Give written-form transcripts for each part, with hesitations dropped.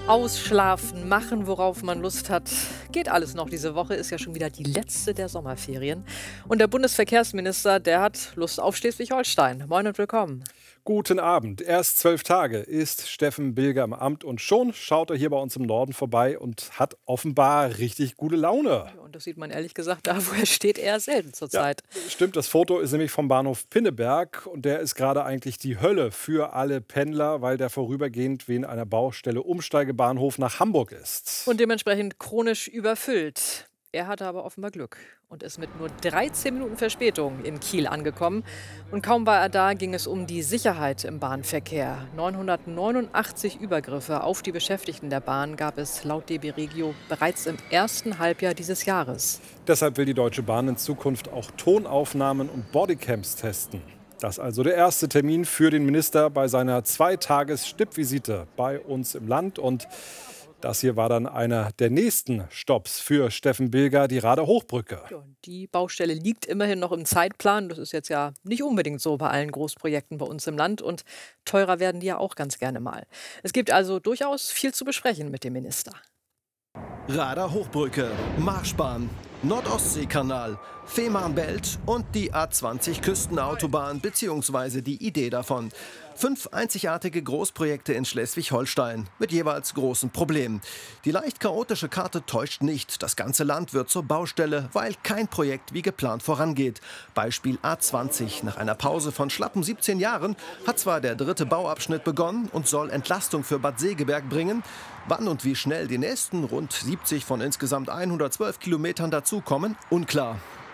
Ausschlafen, machen, worauf man Lust hat. Geht alles noch. Diese Woche ist ja schon wieder die letzte der Sommerferien. Und der Bundesverkehrsminister, der hat Lust auf Schleswig-Holstein. Moin und willkommen. Guten Abend. Erst 12 Tage ist Steffen Bilger im Amt und schon schaut er hier bei uns im Norden vorbei und hat offenbar richtig gute Laune. Ja, und das sieht man ehrlich gesagt da, wo er steht, eher selten zurzeit. Ja, stimmt, das Foto ist nämlich vom Bahnhof Pinneberg und der ist gerade eigentlich die Hölle für alle Pendler, weil der vorübergehend wegen einer Baustelle Umsteigebahnhof nach Hamburg ist. Und dementsprechend chronisch überfüllt. Er hatte aber offenbar Glück und ist mit nur 13 Minuten Verspätung in Kiel angekommen. Und kaum war er da, ging es um die Sicherheit im Bahnverkehr. 989 Übergriffe auf die Beschäftigten der Bahn gab es laut DB Regio bereits im ersten Halbjahr dieses Jahres. Deshalb will die Deutsche Bahn in Zukunft auch Tonaufnahmen und Bodycams testen. Das ist also der erste Termin für den Minister bei seiner 2-Tages-Stippvisite bei uns im Land. Und das hier war dann einer der nächsten Stopps für Steffen Bilger, die Rader Hochbrücke. Ja, die Baustelle liegt immerhin noch im Zeitplan. Das ist jetzt ja nicht unbedingt so bei allen Großprojekten bei uns im Land. Und teurer werden die ja auch ganz gerne mal. Es gibt also durchaus viel zu besprechen mit dem Minister. Rader Hochbrücke, Marschbahn, Nord-Ostsee-Kanal, Fehmarnbelt und die A20 Küstenautobahn bzw. die Idee davon. 5 einzigartige Großprojekte in Schleswig-Holstein mit jeweils großen Problemen. Die leicht chaotische Karte täuscht nicht. Das ganze Land wird zur Baustelle, weil kein Projekt wie geplant vorangeht. Beispiel A20. Nach einer Pause von schlappen 17 Jahren hat zwar der 3. Bauabschnitt begonnen und soll Entlastung für Bad Segeberg bringen. Wann und wie schnell die nächsten rund 70 von insgesamt 112 Kilometern dazukommen, unklar.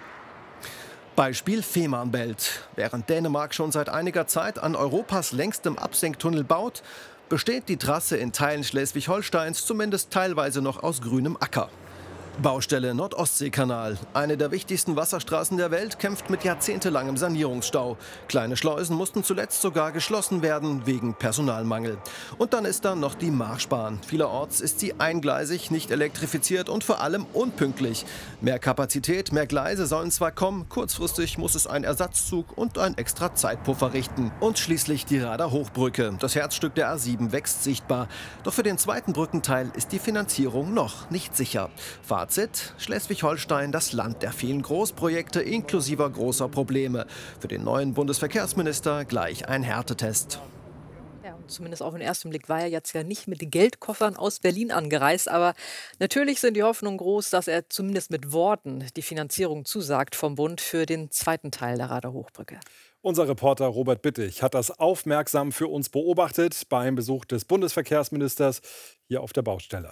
Beispiel Fehmarnbelt. Während Dänemark schon seit einiger Zeit an Europas längstem Absenktunnel baut, besteht die Trasse in Teilen Schleswig-Holsteins zumindest teilweise noch aus grünem Acker. Baustelle Nord-Ostsee-Kanal. Eine der wichtigsten Wasserstraßen der Welt kämpft mit jahrzehntelangem Sanierungsstau. Kleine Schleusen mussten zuletzt sogar geschlossen werden wegen Personalmangel. Und dann ist da noch die Marschbahn. Vielerorts ist sie eingleisig, nicht elektrifiziert und vor allem unpünktlich. Mehr Kapazität, mehr Gleise sollen zwar kommen, kurzfristig muss es ein Ersatzzug und ein extra Zeitpuffer richten. Und schließlich die Rader Hochbrücke. Das Herzstück der A7 wächst sichtbar. Doch für den zweiten Brückenteil ist die Finanzierung noch nicht sicher. Fazit: Schleswig-Holstein, das Land der vielen Großprojekte inklusive großer Probleme. Für den neuen Bundesverkehrsminister gleich ein Härtetest. Ja, und zumindest auf den ersten Blick war er jetzt ja nicht mit Geldkoffern aus Berlin angereist. Aber natürlich sind die Hoffnungen groß, dass er zumindest mit Worten die Finanzierung zusagt vom Bund für den zweiten Teil der Rader Hochbrücke. Unser Reporter Robert Bittig hat das aufmerksam für uns beobachtet beim Besuch des Bundesverkehrsministers hier auf der Baustelle.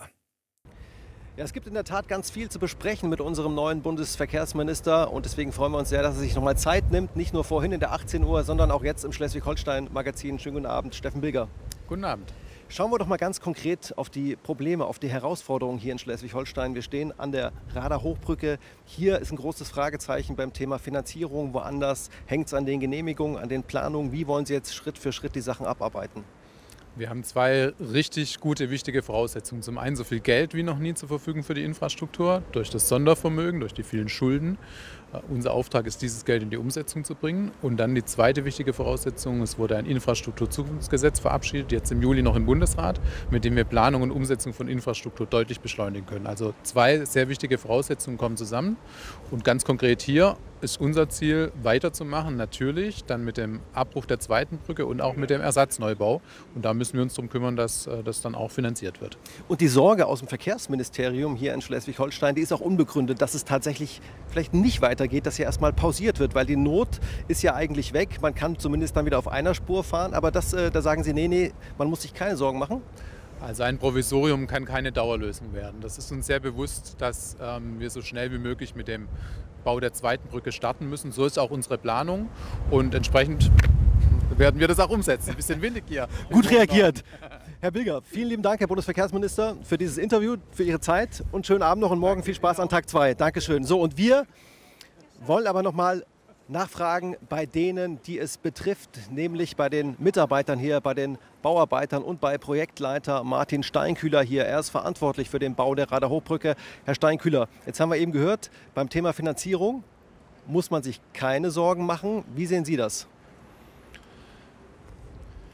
Ja, es gibt in der Tat ganz viel zu besprechen mit unserem neuen Bundesverkehrsminister und deswegen freuen wir uns sehr, dass er sich nochmal Zeit nimmt, nicht nur vorhin in der 18 Uhr, sondern auch jetzt im Schleswig-Holstein-Magazin. Schönen guten Abend, Steffen Bilger. Guten Abend. Schauen wir doch mal ganz konkret auf die Probleme, auf die Herausforderungen hier in Schleswig-Holstein. Wir stehen an der Rader Hochbrücke. Hier ist ein großes Fragezeichen beim Thema Finanzierung. Woanders hängt es an den Genehmigungen, an den Planungen. Wie wollen Sie jetzt Schritt für Schritt die Sachen abarbeiten? Wir haben 2 richtig gute, wichtige Voraussetzungen. Zum einen so viel Geld wie noch nie zur Verfügung für die Infrastruktur, durch das Sondervermögen, durch die vielen Schulden. Unser Auftrag ist, dieses Geld in die Umsetzung zu bringen. Und dann die zweite wichtige Voraussetzung: Es wurde ein Infrastrukturzukunftsgesetz verabschiedet, jetzt im Juli noch im Bundesrat, mit dem wir Planung und Umsetzung von Infrastruktur deutlich beschleunigen können. Also 2 sehr wichtige Voraussetzungen kommen zusammen. Und ganz konkret hier ist unser Ziel, weiterzumachen, natürlich dann mit dem Abbruch der zweiten Brücke und auch mit dem Ersatzneubau. Und da müssen wir uns darum kümmern, dass das dann auch finanziert wird. Und die Sorge aus dem Verkehrsministerium hier in Schleswig-Holstein, die ist auch unbegründet, dass es tatsächlich vielleicht nicht weitergeht, dass hier erstmal pausiert wird, weil die Not ist ja eigentlich weg. Man kann zumindest dann wieder auf einer Spur fahren, aber da sagen Sie, nee, man muss sich keine Sorgen machen. Also ein Provisorium kann keine Dauerlösung werden. Das ist uns sehr bewusst, dass wir so schnell wie möglich mit dem Bau der zweiten Brücke starten müssen. So ist auch unsere Planung und entsprechend werden wir das auch umsetzen. Ein bisschen windig hier. Gut reagiert. Herr Bilger, vielen lieben Dank, Herr Bundesverkehrsminister, für dieses Interview, für Ihre Zeit und schönen Abend noch und morgen viel Spaß an Tag 2. Dankeschön. So, und wir wollen aber noch mal nachfragen bei denen, die es betrifft, nämlich bei den Mitarbeitern hier, bei den Bauarbeitern und bei Projektleiter Martin Steinkühler hier. Er ist verantwortlich für den Bau der Rader Hochbrücke. Herr Steinkühler, jetzt haben wir eben gehört, beim Thema Finanzierung muss man sich keine Sorgen machen. Wie sehen Sie das?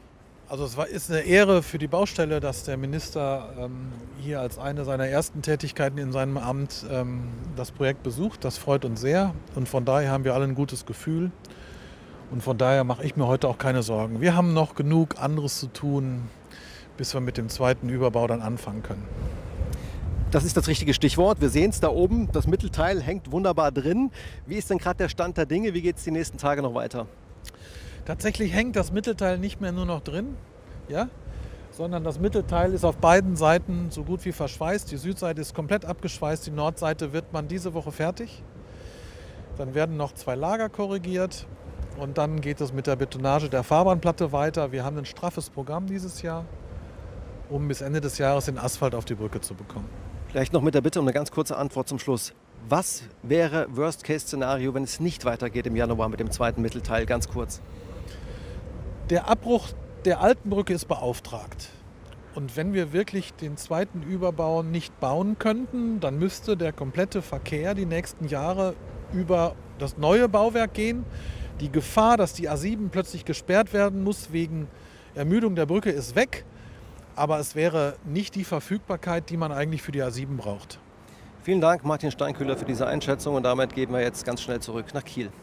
Also ist eine Ehre für die Baustelle, dass der Minister hier als eine seiner ersten Tätigkeiten in seinem Amt das Projekt besucht. Das freut uns sehr und von daher haben wir alle ein gutes Gefühl und von daher mache ich mir heute auch keine Sorgen. Wir haben noch genug anderes zu tun, bis wir mit dem zweiten Überbau dann anfangen können. Das ist das richtige Stichwort. Wir sehen es da oben. Das Mittelteil hängt wunderbar drin. Wie ist denn gerade der Stand der Dinge? Wie geht es die nächsten Tage noch weiter? Tatsächlich hängt das Mittelteil nicht mehr nur noch drin, ja, sondern das Mittelteil ist auf beiden Seiten so gut wie verschweißt. Die Südseite ist komplett abgeschweißt, die Nordseite wird man diese Woche fertig. Dann werden noch 2 Lager korrigiert und dann geht es mit der Betonage der Fahrbahnplatte weiter. Wir haben ein straffes Programm dieses Jahr, um bis Ende des Jahres den Asphalt auf die Brücke zu bekommen. Vielleicht noch mit der Bitte um eine ganz kurze Antwort zum Schluss. Was wäre Worst-Case-Szenario, wenn es nicht weitergeht im Januar mit dem zweiten Mittelteil? Ganz kurz. Der Abbruch der alten Brücke ist beauftragt. Und wenn wir wirklich den zweiten Überbau nicht bauen könnten, dann müsste der komplette Verkehr die nächsten Jahre über das neue Bauwerk gehen. Die Gefahr, dass die A7 plötzlich gesperrt werden muss wegen Ermüdung der Brücke, ist weg. Aber es wäre nicht die Verfügbarkeit, die man eigentlich für die A7 braucht. Vielen Dank, Martin Steinkühler, für diese Einschätzung. Und damit gehen wir jetzt ganz schnell zurück nach Kiel.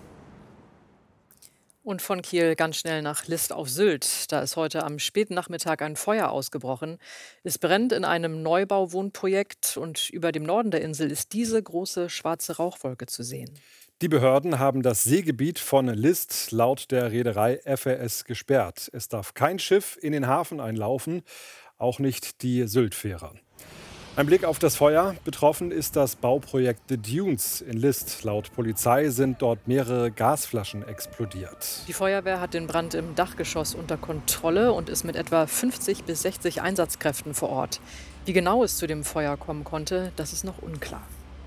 Und von Kiel ganz schnell nach List auf Sylt. Da ist heute am späten Nachmittag ein Feuer ausgebrochen. Es brennt in einem Neubauwohnprojekt und über dem Norden der Insel ist diese große schwarze Rauchwolke zu sehen. Die Behörden haben das Seegebiet von List laut der Reederei FRS gesperrt. Es darf kein Schiff in den Hafen einlaufen, auch nicht die Sylt-Fähre. Ein Blick auf das Feuer. Betroffen ist das Bauprojekt The Dunes in List. Laut Polizei sind dort mehrere Gasflaschen explodiert. Die Feuerwehr hat den Brand im Dachgeschoss unter Kontrolle und ist mit etwa 50 bis 60 Einsatzkräften vor Ort. Wie genau es zu dem Feuer kommen konnte, das ist noch unklar.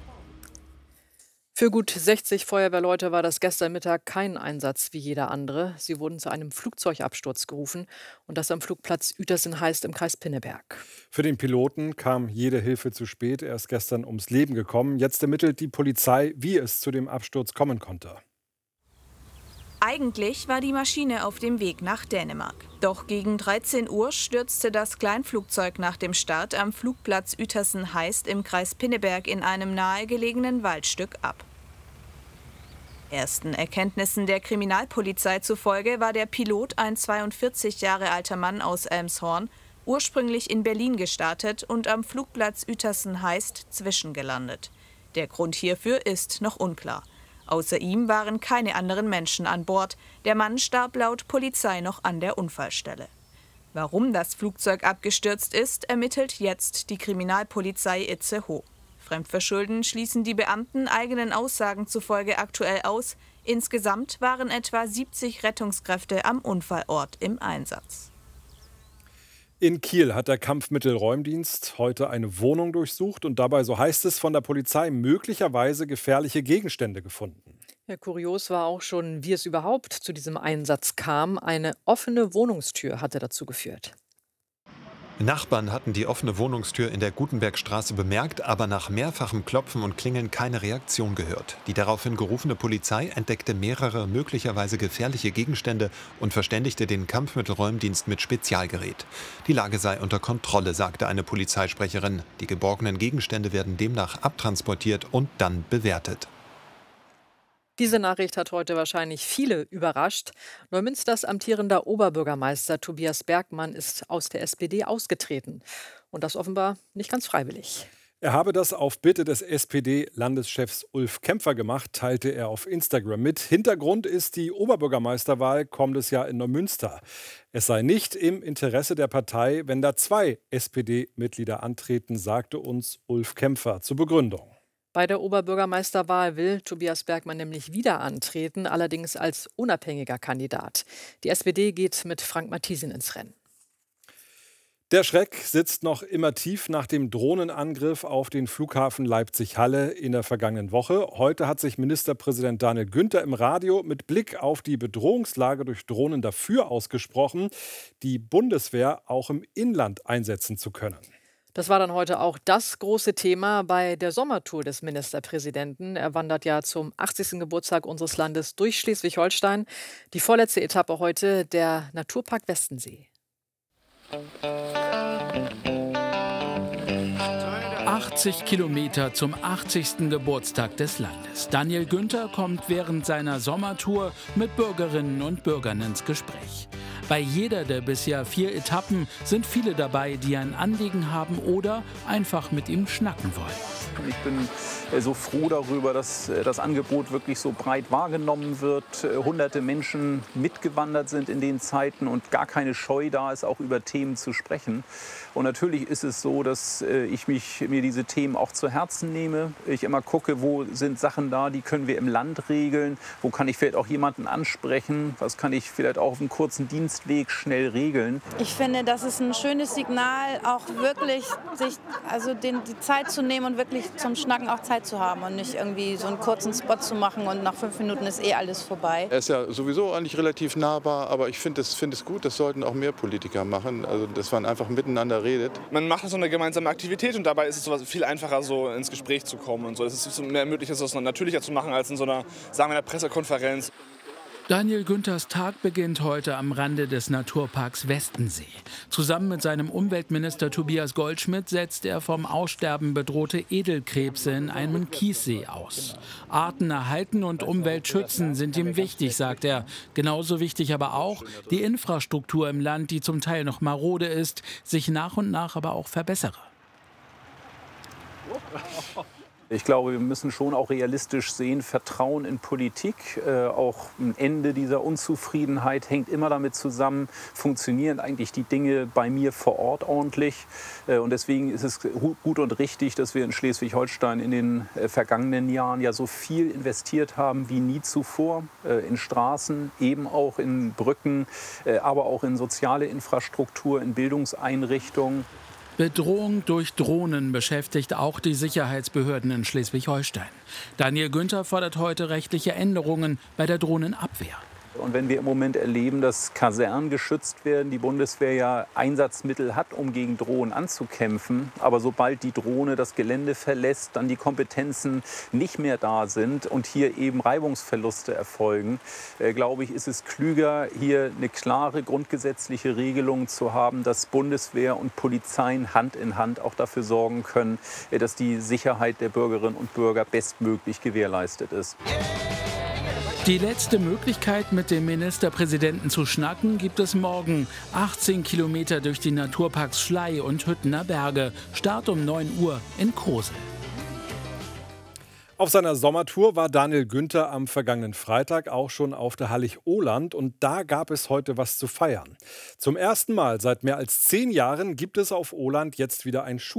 Für gut 60 Feuerwehrleute war das gestern Mittag kein Einsatz wie jeder andere. Sie wurden zu einem Flugzeugabsturz gerufen und das am Flugplatz Uetersen-Heist im Kreis Pinneberg. Für den Piloten kam jede Hilfe zu spät. Er ist gestern ums Leben gekommen. Jetzt ermittelt die Polizei, wie es zu dem Absturz kommen konnte. Eigentlich war die Maschine auf dem Weg nach Dänemark. Doch gegen 13 Uhr stürzte das Kleinflugzeug nach dem Start am Flugplatz Uetersen-Heist im Kreis Pinneberg in einem nahegelegenen Waldstück ab. Ersten Erkenntnissen der Kriminalpolizei zufolge war der Pilot, ein 42 Jahre alter Mann aus Elmshorn, ursprünglich in Berlin gestartet und am Flugplatz Uetersen-Heist zwischengelandet. Der Grund hierfür ist noch unklar. Außer ihm waren keine anderen Menschen an Bord. Der Mann starb laut Polizei noch an der Unfallstelle. Warum das Flugzeug abgestürzt ist, ermittelt jetzt die Kriminalpolizei Itzehoe. Fremdverschulden schließen die Beamten eigenen Aussagen zufolge aktuell aus. Insgesamt waren etwa 70 Rettungskräfte am Unfallort im Einsatz. In Kiel hat der Kampfmittelräumdienst heute eine Wohnung durchsucht und dabei, so heißt es von der Polizei, möglicherweise gefährliche Gegenstände gefunden. Ja, kurios war auch schon, wie es überhaupt zu diesem Einsatz kam. Eine offene Wohnungstür hatte dazu geführt. Nachbarn hatten die offene Wohnungstür in der Gutenbergstraße bemerkt, aber nach mehrfachem Klopfen und Klingeln keine Reaktion gehört. Die daraufhin gerufene Polizei entdeckte mehrere möglicherweise gefährliche Gegenstände und verständigte den Kampfmittelräumdienst mit Spezialgerät. Die Lage sei unter Kontrolle, sagte eine Polizeisprecherin. Die geborgenen Gegenstände werden demnach abtransportiert und dann bewertet. Diese Nachricht hat heute wahrscheinlich viele überrascht. Neumünsters amtierender Oberbürgermeister Tobias Bergmann ist aus der SPD ausgetreten. Und das offenbar nicht ganz freiwillig. Er habe das auf Bitte des SPD-Landeschefs Ulf Kämpfer gemacht, teilte er auf Instagram mit. Hintergrund ist die Oberbürgermeisterwahl kommendes Jahr in Neumünster. Es sei nicht im Interesse der Partei, wenn da 2 SPD-Mitglieder antreten, sagte uns Ulf Kämpfer zur Begründung. Bei der Oberbürgermeisterwahl will Tobias Bergmann nämlich wieder antreten, allerdings als unabhängiger Kandidat. Die SPD geht mit Frank Mathiesin ins Rennen. Der Schreck sitzt noch immer tief nach dem Drohnenangriff auf den Flughafen Leipzig-Halle in der vergangenen Woche. Heute hat sich Ministerpräsident Daniel Günther im Radio mit Blick auf die Bedrohungslage durch Drohnen dafür ausgesprochen, die Bundeswehr auch im Inland einsetzen zu können. Das war dann heute auch das große Thema bei der Sommertour des Ministerpräsidenten. Er wandert ja zum 80. Geburtstag unseres Landes durch Schleswig-Holstein. Die vorletzte Etappe heute, der Naturpark Westensee. 80 Kilometer zum 80. Geburtstag des Landes. Daniel Günther kommt während seiner Sommertour mit Bürgerinnen und Bürgern ins Gespräch. Bei jeder der bisher 4 Etappen sind viele dabei, die ein Anliegen haben oder einfach mit ihm schnacken wollen. Ich bin so froh darüber, dass das Angebot wirklich so breit wahrgenommen wird. Hunderte Menschen mitgewandert sind in den Zeiten und gar keine Scheu da ist, auch über Themen zu sprechen. Und natürlich ist es so, dass ich mir diese Themen auch zu Herzen nehme. Ich immer gucke, wo sind Sachen da, die können wir im Land regeln. Wo kann ich vielleicht auch jemanden ansprechen? Was kann ich vielleicht auch auf einem kurzen Dienstweg schnell regeln? Ich finde, das ist ein schönes Signal, auch wirklich sich die Zeit zu nehmen und wirklich zum Schnacken auch Zeit zu haben und nicht irgendwie so einen kurzen Spot zu machen und nach 5 Minuten ist eh alles vorbei. Er ist ja sowieso eigentlich relativ nahbar, aber ich finde es gut, das sollten auch mehr Politiker machen, also dass man einfach miteinander redet. Man macht so eine gemeinsame Aktivität und dabei ist es sowas viel einfacher, so ins Gespräch zu kommen und so. Es ist mehr möglich, das natürlicher zu machen als in so einer, sagen wir, einer Pressekonferenz. Daniel Günthers Tag beginnt heute am Rande des Naturparks Westensee. Zusammen mit seinem Umweltminister Tobias Goldschmidt setzt er vom Aussterben bedrohte Edelkrebse in einem Kiessee aus. Arten erhalten und Umwelt schützen sind ihm wichtig, sagt er. Genauso wichtig aber auch die Infrastruktur im Land, die zum Teil noch marode ist, sich nach und nach aber auch verbessere. Ich glaube, wir müssen schon auch realistisch sehen, Vertrauen in Politik, auch ein Ende dieser Unzufriedenheit hängt immer damit zusammen, funktionieren eigentlich die Dinge bei mir vor Ort ordentlich. Und deswegen ist es gut und richtig, dass wir in Schleswig-Holstein in den vergangenen Jahren ja so viel investiert haben wie nie zuvor, in Straßen, eben auch in Brücken, aber auch in soziale Infrastruktur, in Bildungseinrichtungen. Bedrohung durch Drohnen beschäftigt auch die Sicherheitsbehörden in Schleswig-Holstein. Daniel Günther fordert heute rechtliche Änderungen bei der Drohnenabwehr. Und wenn wir im Moment erleben, dass Kasernen geschützt werden, die Bundeswehr ja Einsatzmittel hat, um gegen Drohnen anzukämpfen, aber sobald die Drohne das Gelände verlässt, dann die Kompetenzen nicht mehr da sind und hier eben Reibungsverluste erfolgen, glaube ich, ist es klüger, hier eine klare grundgesetzliche Regelung zu haben, dass Bundeswehr und Polizeien Hand in Hand auch dafür sorgen können, dass die Sicherheit der Bürgerinnen und Bürger bestmöglich gewährleistet ist. Die letzte Möglichkeit, mit dem Ministerpräsidenten zu schnacken, gibt es morgen. 18 Kilometer durch die Naturparks Schlei und Hüttener Berge. Start um 9 Uhr in Kosel. Auf seiner Sommertour war Daniel Günther am vergangenen Freitag auch schon auf der Hallig-Oland und da gab es heute was zu feiern. Zum ersten Mal seit mehr als 10 Jahren gibt es auf Oland jetzt wieder ein